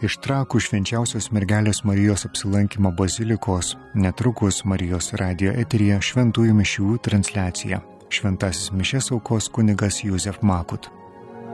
Iš Trakų Švenčiausios mergelės Marijos apsilankymo bazilikos netrukus Marijos radijo eteryje šventųjų mišių transliacija. Šventasis mišias aukos kunigas Juzef Makut.